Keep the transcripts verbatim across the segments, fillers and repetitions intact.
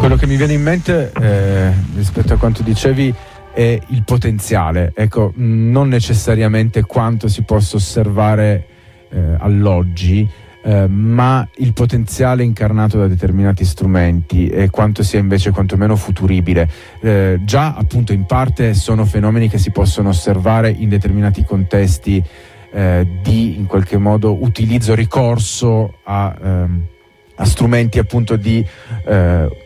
Quello che mi viene in mente eh, rispetto a quanto dicevi è il potenziale, ecco, non necessariamente quanto si possa osservare eh, all'oggi, eh, ma il potenziale incarnato da determinati strumenti e quanto sia invece quantomeno futuribile. Eh, già appunto in parte sono fenomeni che si possono osservare in determinati contesti eh, di in qualche modo utilizzo, ricorso a, ehm, a strumenti appunto di eh,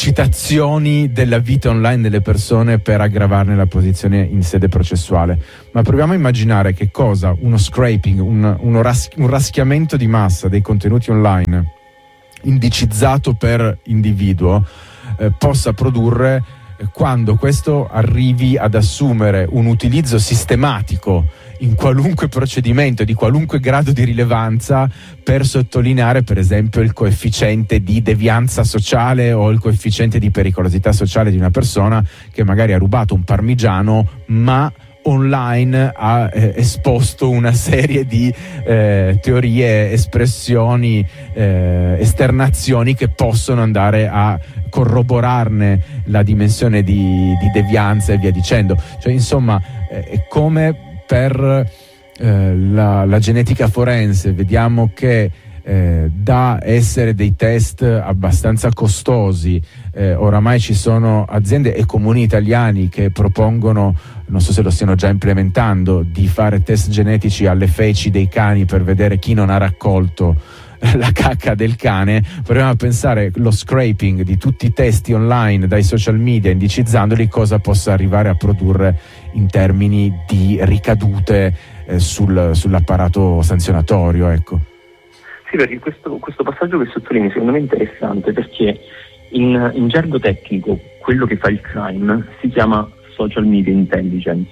citazioni della vita online delle persone per aggravarne la posizione in sede processuale. Ma proviamo a immaginare che cosa uno scraping, un, uno ras- un raschiamento di massa dei contenuti online indicizzato per individuo eh, possa produrre eh, quando questo arrivi ad assumere un utilizzo sistematico in qualunque procedimento, di qualunque grado di rilevanza, per sottolineare per esempio il coefficiente di devianza sociale o il coefficiente di pericolosità sociale di una persona che magari ha rubato un parmigiano ma online ha eh, esposto una serie di eh, teorie, espressioni, eh, esternazioni che possono andare a corroborarne la dimensione di, di devianza e via dicendo. Cioè insomma eh, è come per eh, la, la genetica forense, vediamo che eh, da essere dei test abbastanza costosi, eh, oramai ci sono aziende e comuni italiani che propongono, non so se lo stiano già implementando, di fare test genetici alle feci dei cani per vedere chi non ha raccolto la cacca del cane. Proviamo a pensare lo scraping di tutti i testi online dai social media, indicizzandoli, cosa possa arrivare a produrre in termini di ricadute eh, sul, sull'apparato sanzionatorio, ecco. Sì, perché questo, questo passaggio che sottolinei secondo me è interessante, perché in, in gergo tecnico quello che fa il crime si chiama social media intelligence,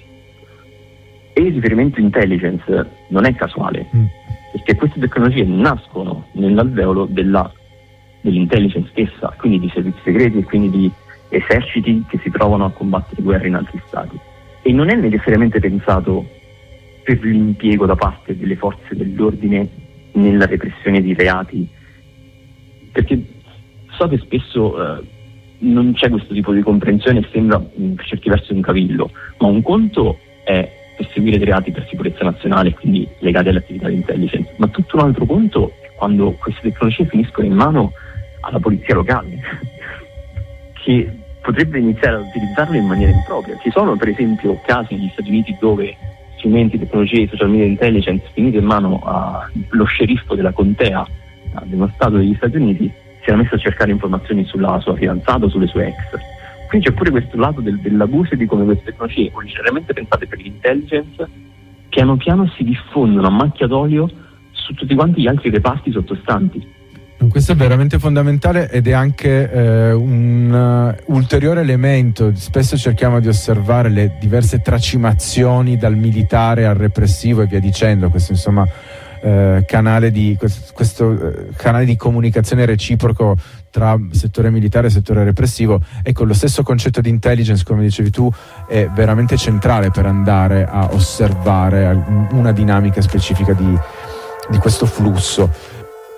e il riferimento intelligence non è casuale, mm. perché queste tecnologie nascono nell'alveolo della, dell'intelligence stessa, quindi di servizi segreti e quindi di eserciti che si trovano a combattere guerre in altri stati, e non è necessariamente pensato per l'impiego da parte delle forze dell'ordine nella repressione di reati, perché so che spesso eh, non c'è questo tipo di comprensione e sembra per certi versi un cavillo, ma un conto è perseguire dei reati per sicurezza nazionale, quindi legati alle attività di intelligence, ma tutto un altro conto è quando queste tecnologie finiscono in mano alla polizia locale che potrebbe iniziare ad utilizzarle in maniera impropria. Ci sono per esempio casi negli Stati Uniti dove strumenti, tecnologie di social media intelligence finite in mano allo sceriffo della contea dello Stato degli Stati Uniti si era messo a cercare informazioni sulla sua fidanzata o sulle sue ex. Quindi c'è pure questo lato del, dell'abuso, di come queste tecnologie originariamente pensate per l'intelligence piano piano si diffondono a macchia d'olio su tutti quanti gli altri reparti sottostanti. Questo è veramente fondamentale ed è anche eh, un uh, ulteriore elemento. Spesso cerchiamo di osservare le diverse tracimazioni dal militare al repressivo e via dicendo. Questo insomma eh, canale di questo, questo eh, canale di comunicazione reciproco tra settore militare e settore repressivo. Ecco, lo stesso concetto di intelligence, come dicevi tu, è veramente centrale per andare a osservare una dinamica specifica di, di questo flusso.